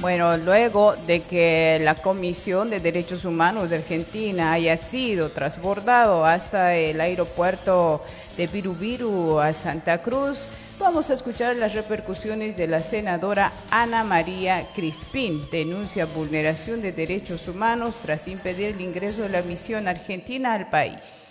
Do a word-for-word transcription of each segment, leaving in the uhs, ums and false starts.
Bueno, luego de que la Comisión de Derechos Humanos de Argentina haya sido transbordado hasta el aeropuerto de Birubiru a Santa Cruz, vamos a escuchar las repercusiones de la senadora Ana María Crispín. Denuncia vulneración de derechos humanos tras impedir el ingreso de la misión argentina al país.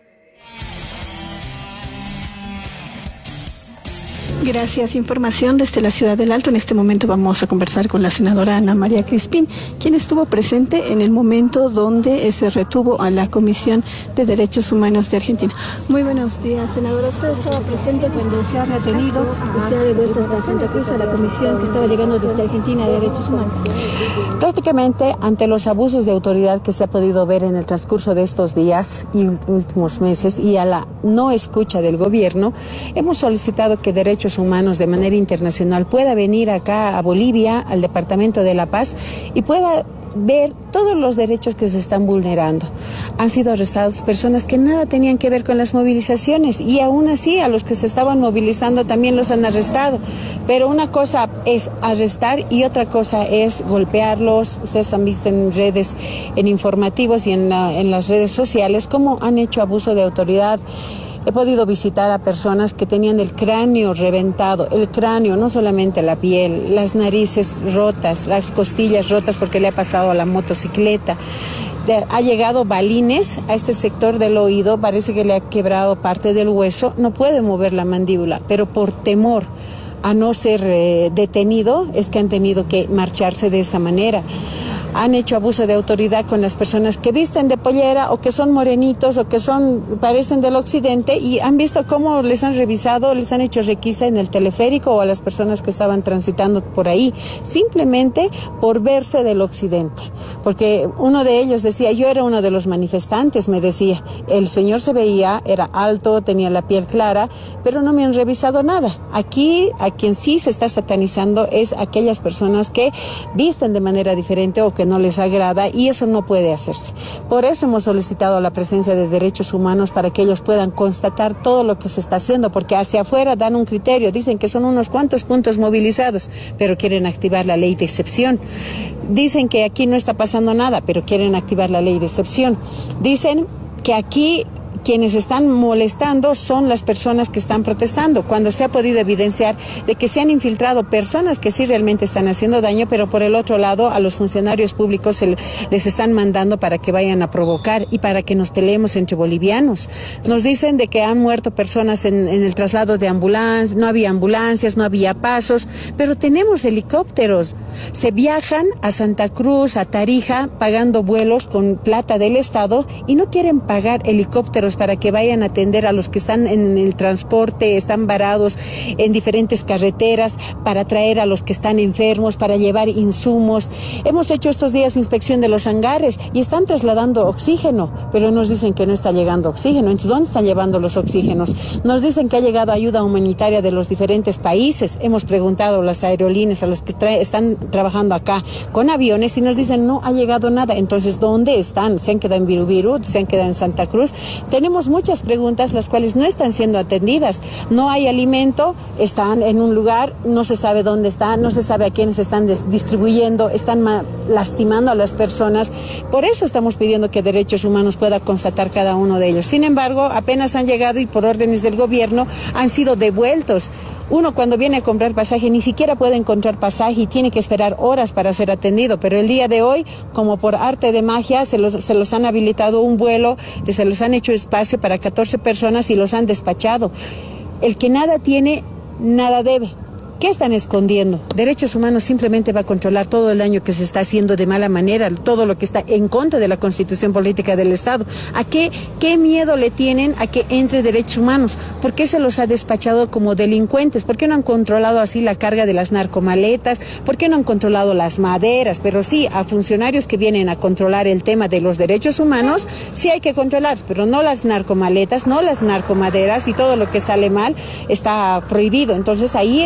Gracias. Información desde la Ciudad del Alto. En este momento vamos a conversar con la senadora Ana María Crispín, quien estuvo presente en el momento donde se retuvo a la Comisión de Derechos Humanos de Argentina. Muy buenos días, senadora. Usted estaba presente cuando se ha retenido y se ha devuelto hasta Santa Cruz a la comisión que estaba llegando desde Argentina de Derechos Humanos. Prácticamente ante los abusos de autoridad que se ha podido ver en el transcurso de estos días y últimos meses y a la no escucha del gobierno, hemos solicitado que Derechos Humanos de manera internacional pueda venir acá a Bolivia, al Departamento de La Paz, y pueda ver todos los derechos que se están vulnerando. Han sido arrestadas personas que nada tenían que ver con las movilizaciones y aún así a los que se estaban movilizando también los han arrestado. Pero una cosa es arrestar y otra cosa es golpearlos. Ustedes han visto en redes, en informativos y en, la, en las redes sociales cómo han hecho abuso de autoridad. He podido visitar a personas que tenían el cráneo reventado, el cráneo, no solamente la piel, las narices rotas, las costillas rotas porque le ha pasado a la motocicleta. De, ha llegado balines a este sector del oído, parece que le ha quebrado parte del hueso, no puede mover la mandíbula, pero por temor a no ser eh, detenido es que han tenido que marcharse de esa manera. Han hecho abuso de autoridad con las personas que visten de pollera o que son morenitos o que son parecen del occidente y han visto cómo les han revisado, les han hecho requisa en el teleférico o a las personas que estaban transitando por ahí, simplemente por verse del occidente. Porque uno de ellos decía, yo era uno de los manifestantes, me decía, el señor se veía, era alto, tenía la piel clara, pero no me han revisado nada. Aquí, a quien sí se está satanizando es aquellas personas que visten de manera diferente o que no les agrada, y eso no puede hacerse. Por eso hemos solicitado la presencia de Derechos Humanos para que ellos puedan constatar todo lo que se está haciendo, porque hacia afuera dan un criterio, dicen que son unos cuantos puntos movilizados, pero quieren activar la ley de excepción. Dicen que aquí no está pasando nada, pero quieren activar la ley de excepción. Dicen que aquí quienes están molestando son las personas que están protestando, cuando se ha podido evidenciar de que se han infiltrado personas que sí realmente están haciendo daño, pero por el otro lado a los funcionarios públicos se les están mandando para que vayan a provocar y para que nos peleemos entre bolivianos. Nos dicen de que han muerto personas en, en el traslado de ambulancias, no había ambulancias, no había pasos, pero tenemos helicópteros. Se viajan a Santa Cruz, a Tarija, pagando vuelos con plata del Estado y no quieren pagar helicópteros para que vayan a atender a los que están en el transporte, están varados en diferentes carreteras, para traer a los que están enfermos, para llevar insumos. Hemos hecho estos días inspección de los hangares y están trasladando oxígeno, pero nos dicen que no está llegando oxígeno. Entonces, ¿dónde están llevando los oxígenos? Nos dicen que ha llegado ayuda humanitaria de los diferentes países. Hemos preguntado a las aerolíneas, a los que trae, están trabajando acá con aviones y nos dicen no ha llegado nada. Entonces, ¿dónde están? ¿Se han quedado en Birubiru? ¿Se han quedado en Santa Cruz? Tenemos muchas preguntas las cuales no están siendo atendidas. No hay alimento, están en un lugar, no se sabe dónde están, no se sabe a quiénes están distribuyendo, están lastimando a las personas. Por eso estamos pidiendo que Derechos Humanos pueda constatar cada uno de ellos. Sin embargo, apenas han llegado y por órdenes del gobierno han sido devueltos. Uno cuando viene a comprar pasaje ni siquiera puede encontrar pasaje y tiene que esperar horas para ser atendido, pero el día de hoy, como por arte de magia, se los, se los han habilitado un vuelo, se los han hecho espacio para catorce personas y los han despachado. El que nada tiene, nada debe. ¿Qué están escondiendo? Derechos Humanos simplemente va a controlar todo el daño que se está haciendo de mala manera, todo lo que está en contra de la Constitución Política del Estado. ¿A qué, qué miedo le tienen a que entre Derechos Humanos? ¿Por qué se los ha despachado como delincuentes? ¿Por qué no han controlado así la carga de las narcomaletas? ¿Por qué no han controlado las maderas? Pero sí, a funcionarios que vienen a controlar el tema de los derechos humanos, sí hay que controlar, pero no las narcomaletas, no las narcomaderas, y todo lo que sale mal está prohibido. Entonces ahí se está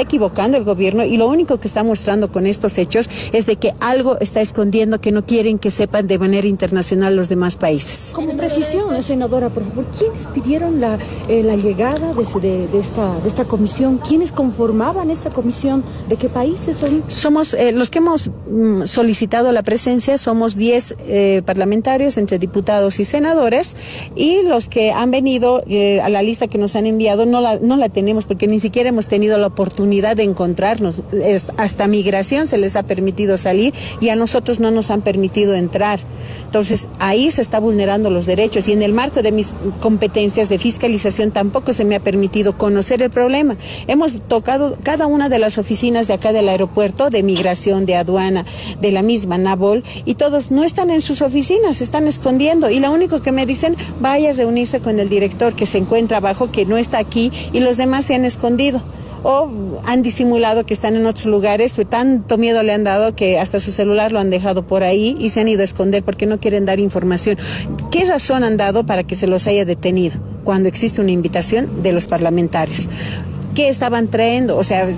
equivocando el gobierno y lo único que está mostrando con estos hechos es de que algo está escondiendo que no quieren que sepan de manera internacional los demás países. Como precisión, senadora, por favor, ¿quiénes pidieron la, eh, la llegada de, de, de, esta, de esta comisión? ¿Quiénes conformaban esta comisión? ¿De qué países son? Somos eh, los que hemos mm, solicitado la presencia, somos diez eh, parlamentarios entre diputados y senadores, y los que han venido eh, a la lista que nos han enviado no la, no la tenemos porque ni siquiera hemos tenido la oportunidad de encontrarnos. Es, hasta migración se les ha permitido salir y a nosotros no nos han permitido entrar. Entonces ahí se está vulnerando los derechos y en el marco de mis competencias de fiscalización tampoco se me ha permitido conocer el problema. Hemos tocado cada una de las oficinas de acá del aeropuerto, de migración, de aduana, de la misma NABOL, y todos no están en sus oficinas, se están escondiendo y lo único que me dicen, vaya a reunirse con el director que se encuentra abajo, que no está aquí, y los demás se han escondido o han disimulado que están en otros lugares, pero tanto miedo le han dado que hasta su celular lo han dejado por ahí y se han ido a esconder porque no quieren dar información. ¿Qué razón han dado para que se los haya detenido cuando existe una invitación de los parlamentarios? ¿Qué estaban trayendo? O sea,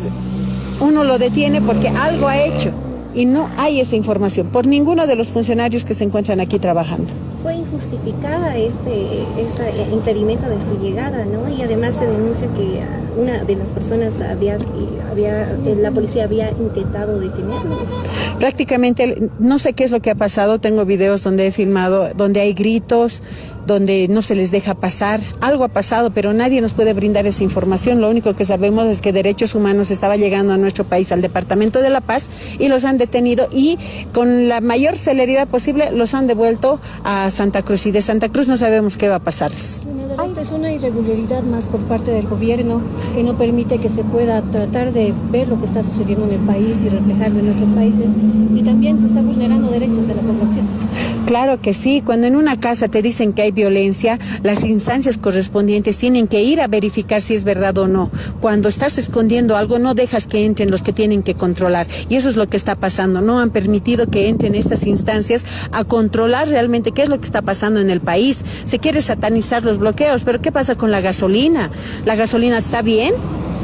uno lo detiene porque algo ha hecho y no hay esa información por ninguno de los funcionarios que se encuentran aquí trabajando. Fue injustificada este, este impedimento de su llegada, ¿no? Y además se denuncia que una de las personas había, había la policía había intentado detenerlos. Prácticamente, no sé qué es lo que ha pasado, tengo videos donde he filmado, donde hay gritos, donde no se les deja pasar, algo ha pasado, pero nadie nos puede brindar esa información. Lo único que sabemos es que Derechos Humanos estaba llegando a nuestro país, al Departamento de La Paz, y los han detenido y con la mayor celeridad posible los han devuelto a Santa Cruz, y de Santa Cruz no sabemos qué va a pasarles. Hay pues una irregularidad más por parte del gobierno que no permite que se pueda tratar de ver lo que está sucediendo en el país y reflejarlo en otros países, y también se está vulnerando derechos de la población. Claro que sí, cuando en una casa te dicen que hay violencia, las instancias correspondientes tienen que ir a verificar si es verdad o no. Cuando estás escondiendo algo, no dejas que entren los que tienen que controlar, y eso es lo que está pasando. No han permitido que entren estas instancias a controlar realmente qué es lo que está pasando en el país. Se quiere satanizar los bloqueos, pero ¿qué pasa con la gasolina? ¿La gasolina está bien?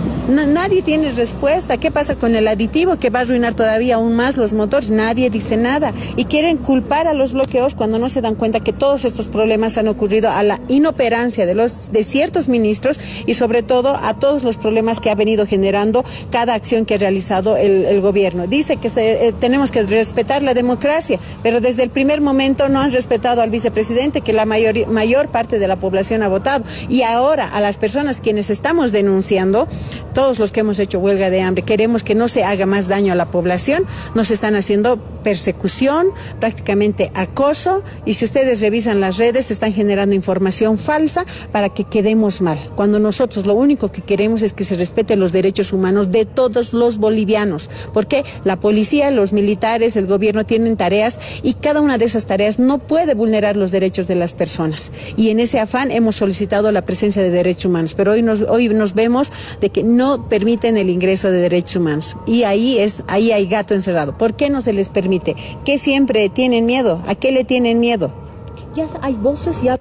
Nadie tiene respuesta. ¿Qué pasa con el aditivo que va a arruinar todavía aún más los motores? Nadie dice nada. Y quieren culpar a los bloqueos cuando no se dan cuenta que todos estos problemas han ocurrido a la inoperancia de los de ciertos ministros y sobre todo a todos los problemas que ha venido generando cada acción que ha realizado el, el gobierno. Dice que se, eh, tenemos que respetar la democracia, pero desde el primer momento no han respetado al vicepresidente, que la mayor, mayor parte de la población ha votado. Y ahora a las personas quienes estamos denunciando, todos los que hemos hecho huelga de hambre, queremos que no se haga más daño a la población, nos están haciendo persecución, prácticamente acoso, y si ustedes revisan las redes, están generando información falsa para que quedemos mal, cuando nosotros lo único que queremos es que se respeten los derechos humanos de todos los bolivianos, porque la policía, los militares, el gobierno tienen tareas y cada una de esas tareas no puede vulnerar los derechos de las personas, y en ese afán hemos solicitado la presencia de derechos humanos, pero hoy nos, hoy nos vemos de que no permiten el ingreso de derechos humanos y ahí es ahí hay gato encerrado. ¿Por qué no se les permite? ¿Qué siempre tienen miedo? ¿A qué le tienen miedo? Ya hay voces ya.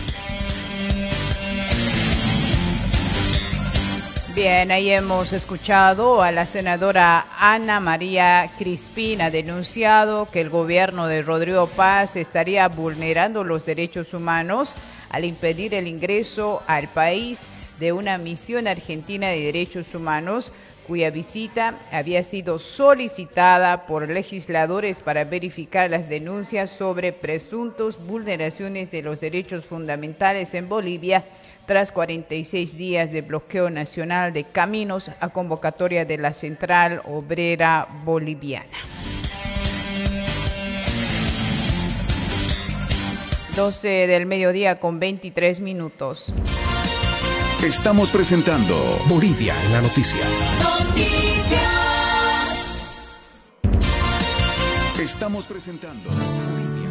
Bien, ahí hemos escuchado a la senadora Ana María Crispín. Ha denunciado que el gobierno de Rodrigo Paz estaría vulnerando los derechos humanos al impedir el ingreso al país de una misión argentina de derechos humanos cuya visita había sido solicitada por legisladores para verificar las denuncias sobre presuntos vulneraciones de los derechos fundamentales en Bolivia tras cuarenta y seis días de bloqueo nacional de caminos a convocatoria de la Central Obrera Boliviana. doce del mediodía con veintitrés minutos. Estamos presentando Bolivia en la noticia. Noticias. Estamos presentando